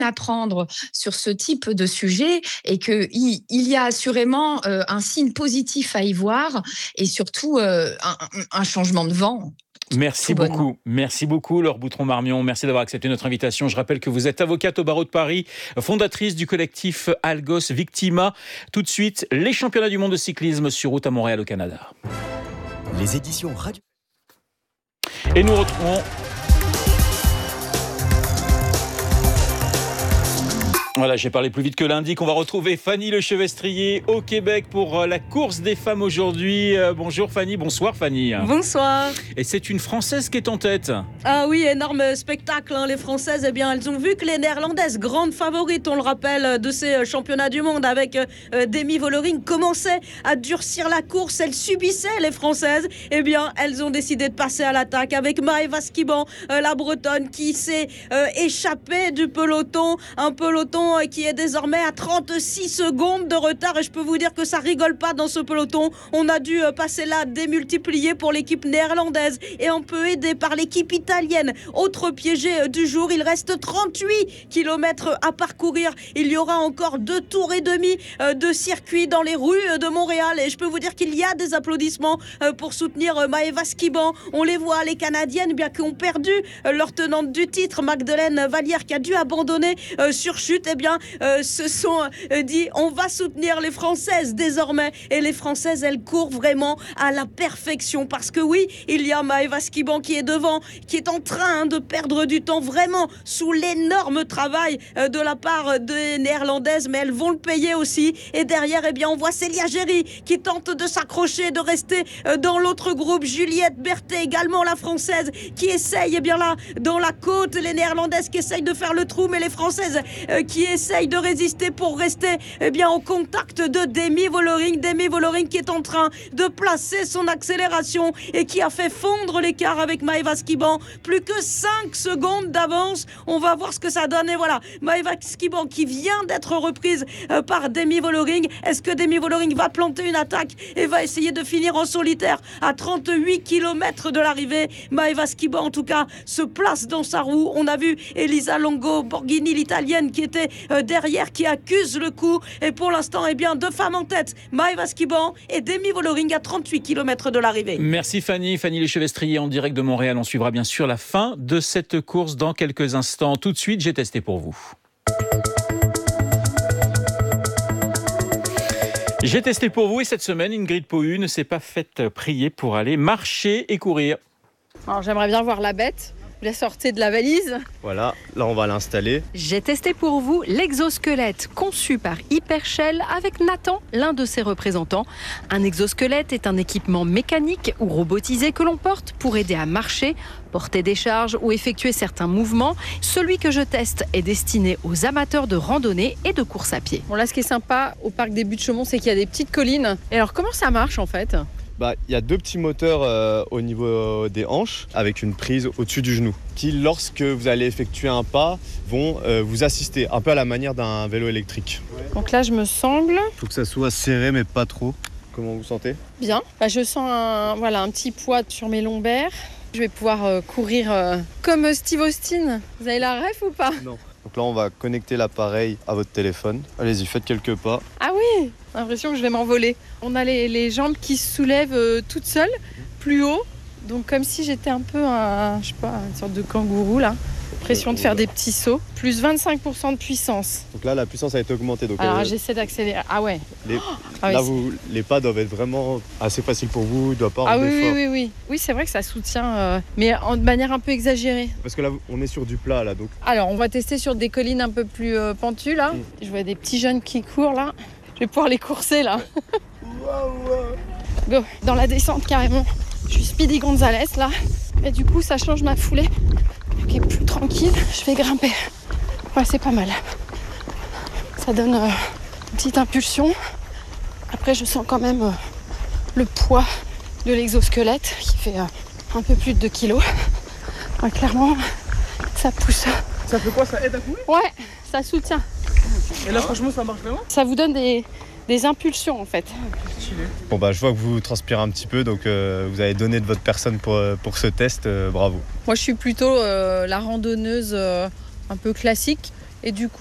apprendre sur ce type de sujet et qu'il y a assurément un signe positif à y voir et surtout un changement de vent. Merci beaucoup Laure Boutron-Marmion, merci d'avoir accepté notre invitation. Je rappelle que vous êtes avocate au barreau de Paris, fondatrice du collectif Algos Victima. Tout de suite, les championnats du monde de cyclisme sur route à Montréal au Canada. Les éditions radio. Et nous retrouvons... Voilà, j'ai parlé plus vite que lundi qu'on va retrouver Fanny Lechevestrier au Québec pour la course des femmes aujourd'hui. Bonjour Fanny, bonsoir Fanny. Bonsoir. Et c'est une Française qui est en tête. Ah oui, énorme spectacle. Les Françaises, eh bien, elles ont vu que les Néerlandaises, grandes favorites, on le rappelle, de ces championnats du monde avec Demi Vollering, commençaient à durcir la course. Elles subissaient les Françaises. Eh bien, elles ont décidé de passer à l'attaque avec Maëva Skiban, la Bretonne, qui s'est échappée du peloton. Un peloton qui est désormais à 36 secondes de retard et je peux vous dire que ça rigole pas dans ce peloton. On a dû passer là démultiplié pour l'équipe néerlandaise et un peu aidé par l'équipe italienne. Autre piégé du jour, il reste 38 km à parcourir. Il y aura encore 2 tours et demi de circuit dans les rues de Montréal et je peux vous dire qu'il y a des applaudissements pour soutenir Maëva Skiban. On les voit, les Canadiennes, bien qui ont perdu leur tenante du titre, Magdeleine Vallière, qui a dû abandonner sur chute. Eh bien, se sont dit on va soutenir les Françaises désormais. Et les Françaises, elles courent vraiment à la perfection. Parce que oui, il y a Maëva Skiban qui est devant, qui est en train de perdre du temps vraiment sous l'énorme travail de la part des Néerlandaises. Mais elles vont le payer aussi. Et derrière, eh bien, on voit Célia Géry qui tente de s'accrocher, de rester dans l'autre groupe. Juliette Berthet, également la Française, qui essaye, eh bien là, dans la côte, les Néerlandaises qui essayent de faire le trou, mais les Françaises qui essaye de résister pour rester au contact de Demi Vollering qui est en train de placer son accélération et qui a fait fondre l'écart avec Maëva Skiban. Plus que 5 secondes d'avance. On va voir ce que ça donne. Et voilà, Maëva Skiban qui vient d'être reprise par Demi Vollering. Est-ce que Demi Vollering va planter une attaque et va essayer de finir en solitaire à 38 km de l'arrivée? Maëva Skiban en tout cas se place dans sa roue. On a vu Elisa Longo Borghini, l'italienne, qui était derrière, qui accuse le coup. Et pour l'instant, deux femmes en tête, Maëva Skiban et Demi Vollering à 38 km de l'arrivée. Merci Fanny Lechevestrier en direct de Montréal. On suivra bien sûr la fin de cette course dans quelques instants. Tout de suite, j'ai testé pour vous. J'ai testé pour vous et cette semaine, Ingrid Pohu ne s'est pas faite prier pour aller marcher et courir. Alors j'aimerais bien voir la bête. Vous la sortez de la valise. Voilà, là on va l'installer. J'ai testé pour vous l'exosquelette conçu par Hypershell avec Nathan, l'un de ses représentants. Un exosquelette est un équipement mécanique ou robotisé que l'on porte pour aider à marcher, porter des charges ou effectuer certains mouvements. Celui que je teste est destiné aux amateurs de randonnée et de course à pied. Bon là, ce qui est sympa au parc des Buttes-Chaumont, c'est qu'il y a des petites collines. Et alors comment ça marche en fait ? Il y a 2 petits moteurs au niveau des hanches avec une prise au-dessus du genou qui, lorsque vous allez effectuer un pas, vont vous assister un peu à la manière d'un vélo électrique. Donc là, je me semble... Il faut que ça soit serré mais pas trop. Comment vous sentez ? Bien. Je sens un petit poids sur mes lombaires. Je vais pouvoir courir comme Steve Austin. Vous avez la ref ou pas ? Non. Donc là, on va connecter l'appareil à votre téléphone. Allez-y, faites quelques pas. Ah oui, j'ai l'impression que je vais m'envoler. On a les jambes qui se soulèvent toutes seules, plus haut. Donc comme si j'étais un peu une sorte de kangourou là. Pression de faire des petits sauts. Plus 25% de puissance. Donc là, la puissance a été augmentée. Donc alors j'essaie d'accélérer. Ah ouais. Les pas doivent être vraiment assez faciles pour vous. Il doit pas avoir d'effort. Oui. Oui, c'est vrai que ça soutient, mais de manière un peu exagérée. Parce que là, on est sur du plat là. Donc. Alors, on va tester sur des collines un peu plus pentues là. Je vois des petits jeunes qui courent là. Je vais pouvoir les courser là. Go, dans la descente carrément. Je suis Speedy Gonzalez là. Et du coup, ça change ma foulée. Qui est plus tranquille, je vais grimper. Ouais, c'est pas mal. Ça donne une petite impulsion. Après, je sens quand même le poids de l'exosquelette qui fait un peu plus de 2 kilos. Ouais, clairement, ça pousse. Ça fait quoi ? Ça aide à courir ? Ouais, ça soutient. Et là, franchement, ça marche vraiment ? Ça vous donne des impulsions en fait. Bon je vois que vous transpirez un petit peu, donc vous avez donné de votre personne pour ce test, bravo. Moi je suis plutôt la randonneuse un peu classique Et du coup,